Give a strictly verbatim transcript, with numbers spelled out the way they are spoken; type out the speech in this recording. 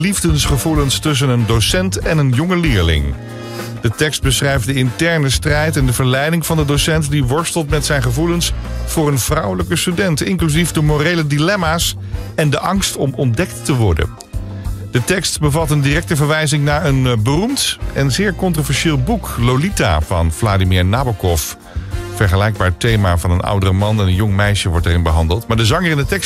liefdesgevoelens tussen een docent en een jonge leerling. De tekst beschrijft de interne strijd en de verleiding van de docent die worstelt met zijn gevoelens voor een vrouwelijke student, inclusief de morele dilemma's en de angst om ontdekt te worden. De tekst bevat een directe verwijzing naar een beroemd en zeer controversieel boek, Lolita, van Vladimir Nabokov. Vergelijkbaar thema van een oudere man en een jong meisje wordt erin behandeld. Maar de zanger in de tekst